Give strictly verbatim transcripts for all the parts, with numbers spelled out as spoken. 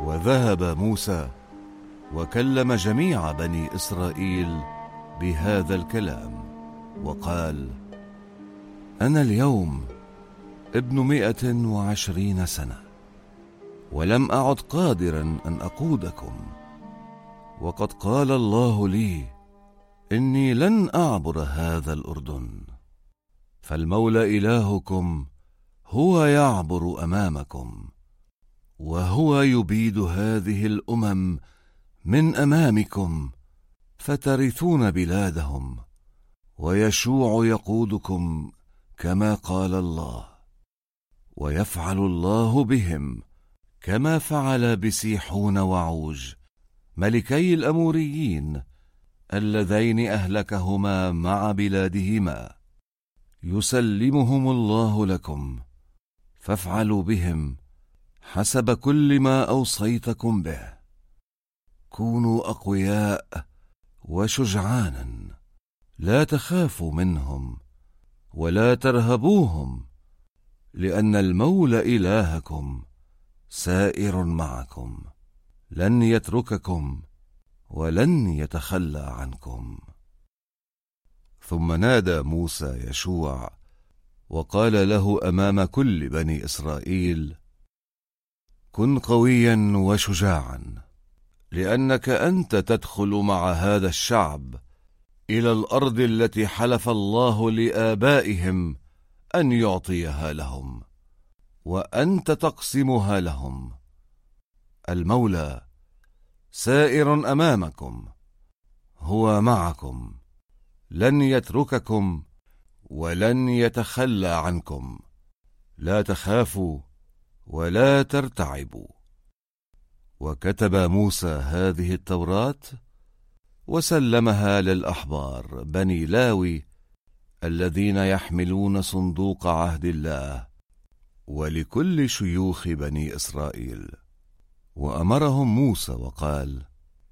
وذهب موسى وكلم جميع بني إسرائيل بهذا الكلام وقال: أنا اليوم ابن مئة وعشرين سنة، ولم أعد قادرا أن أقودكم، وقد قال الله لي إني لن أعبر هذا الأردن، فالمولى إلهكم هو يعبر أمامكم، وهو يبيد هذه الأمم من أمامكم فترثون بلادهم، ويشوع يقودكم كما قال الله، ويفعل الله بهم كما فعل بسيحون وعوج ملكي الأموريين اللذين أهلكهما مع بلادهما، يسلمهم الله لكم، فافعلوا بهم حسب كل ما أوصيتكم به. كونوا أقوياء وشجعانا، لا تخافوا منهم ولا ترهبوهم، لأن المولى إلهكم سائر معكم، لن يترككم ولن يتخلى عنكم. ثم نادى موسى يشوع وقال له أمام كل بني إسرائيل: كن قويا وشجاعا، لأنك أنت تدخل مع هذا الشعب إلى الأرض التي حلف الله لآبائهم أن يعطيها لهم، وأنت تقسمها لهم. المولى سائر أمامكم، هو معكم، لن يترككم ولن يتخلى عنكم، لا تخافوا ولا ترتعبوا. وكتب موسى هذه التوراة وسلمها للأحبار بني لاوي الذين يحملون صندوق عهد الله، ولكل شيوخ بني إسرائيل. وأمرهم موسى وقال: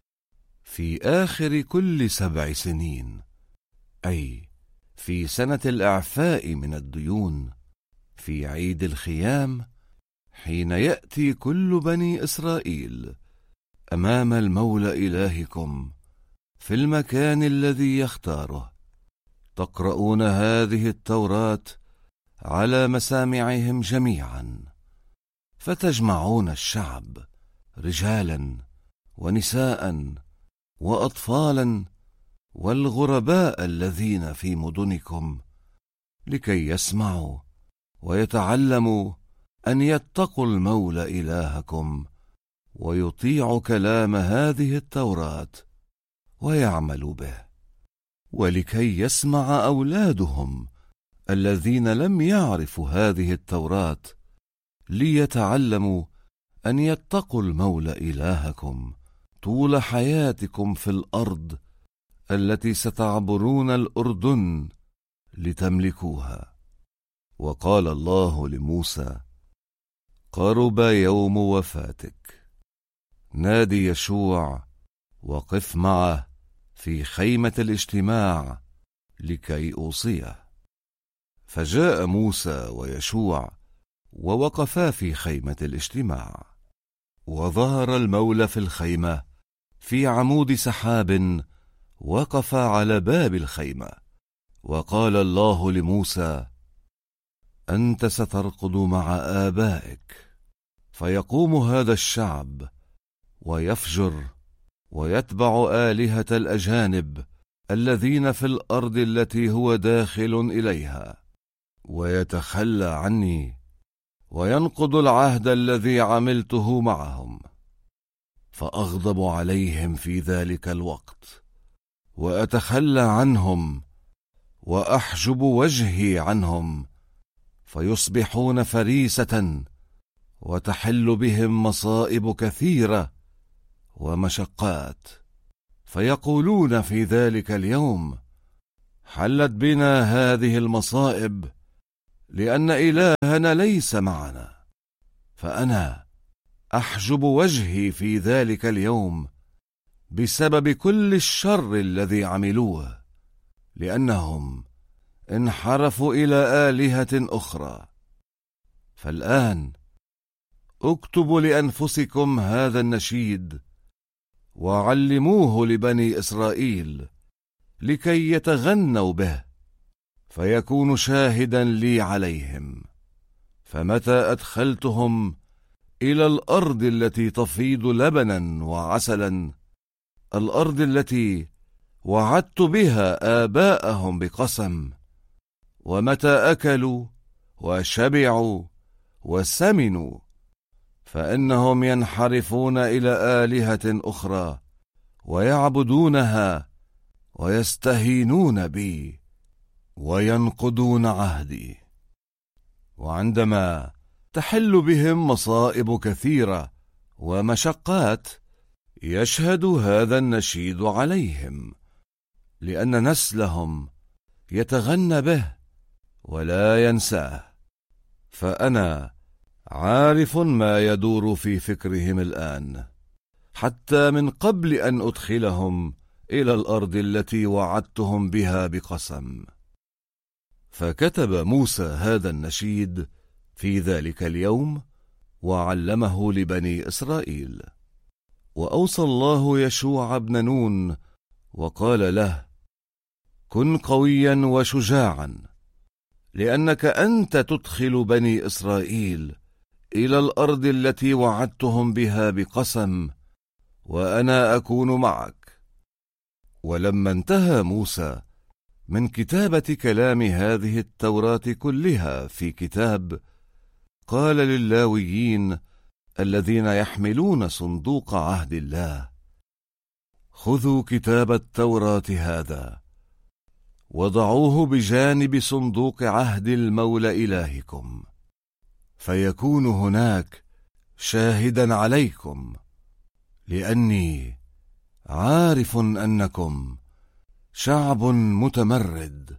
في آخر كل سبع سنين، أي في سنة الإعفاء من الديون، في عيد الخيام، حين يأتي كل بني إسرائيل أمام المولى إلهكم في المكان الذي يختاره، تقرؤون هذه التوراة على مسامعهم جميعا، فتجمعون الشعب رجالا ونساء وأطفالا والغرباء الذين في مدنكم، لكي يسمعوا ويتعلموا أن يتقوا المولى إلهكم ويطيعوا كلام هذه التوراة ويعملوا به، ولكي يسمع أولادهم الذين لم يعرفوا هذه التوراة ليتعلموا أن يتقوا المولى إلهكم طول حياتكم في الأرض التي ستعبرون الأردن لتملكوها. وقال الله لموسى: قرب يوم وفاتك، نادي يشوع وقف معه في خيمة الاجتماع لكي أوصيه. فجاء موسى ويشوع ووقفا في خيمة الاجتماع، وظهر المولى في الخيمة في عمود سحاب وقف على باب الخيمة. وقال الله لموسى: أنت سترقد مع آبائك، فيقوم هذا الشعب ويفجر ويتبع آلهة الأجانب الذين في الأرض التي هو داخل إليها، ويتخلى عني وينقض العهد الذي عملته معهم. فأغضب عليهم في ذلك الوقت، وأتخلى عنهم وأحجب وجهي عنهم، فيصبحون فريسة، وتحل بهم مصائب كثيرة ومشقات، فيقولون في ذلك اليوم: حلت بنا هذه المصائب لأن إلهنا ليس معنا. فأنا أحجب وجهي في ذلك اليوم بسبب كل الشر الذي عملوه، لأنهم انحرفوا إلى آلهة أخرى. فالآن اكتبوا لأنفسكم هذا النشيد وعلموه لبني إسرائيل لكي يتغنوا به، فيكون شاهدا لي عليهم. فمتى أدخلتهم إلى الأرض التي تفيض لبنا وعسلا، الأرض التي وعدت بها آباءهم بقسم، ومتى أكلوا وشبعوا وسمنوا، فإنهم ينحرفون إلى آلهة أخرى ويعبدونها ويستهينون بي وينقضون عهدي. وعندما تحل بهم مصائب كثيرة ومشقات، يشهد هذا النشيد عليهم، لأن نسلهم يتغنى به ولا ينساه. فأنا عارف ما يدور في فكرهم الآن، حتى من قبل أن أدخلهم إلى الأرض التي وعدتهم بها بقسم. فكتب موسى هذا النشيد في ذلك اليوم وعلمه لبني إسرائيل. وأوصى الله يشوع بن نون وقال له: كن قويا وشجاعا، لأنك أنت تدخل بني إسرائيل إلى الأرض التي وعدتهم بها بقسم، وأنا أكون معك. ولما انتهى موسى من كتابة كلام هذه التوراة كلها في كتاب، قال للاويين الذين يحملون صندوق عهد الله: خذوا كتاب التوراة هذا وضعوه بجانب صندوق عهد المولى إلهكم، فيكون هناك شاهدا عليكم، لأني عارف أنكم شعب متمرد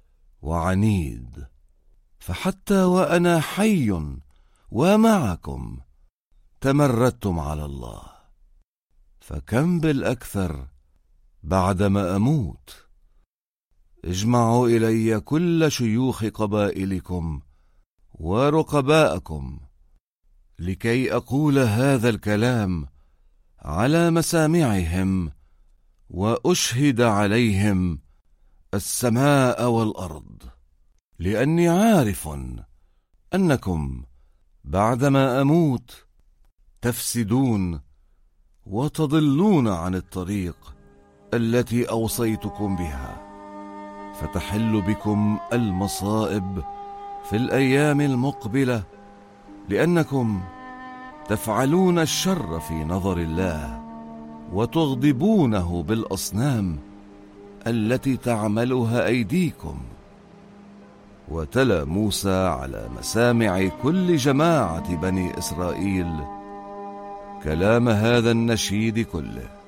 وعنيد، فحتى وأنا حي ومعكم تمردتم على الله. فكم بالأكثر بعدما أموت اجمعوا إلي كل شيوخ قبائلكم ورقباءكم، لكي أقول هذا الكلام على مسامعهم وأشهد عليهم السماء والأرض، لأني عارف أنكم بعدما أموت تفسدون وتضلون عن الطريق التي أوصيتكم بها، فتحل بكم المصائب في الأيام المقبلة، لأنكم تفعلون الشر في نظر الله وتغضبونه بالأصنام التي تعملها أيديكم. وتلا موسى على مسامع كل جماعة بني إسرائيل كلام هذا النشيد كله.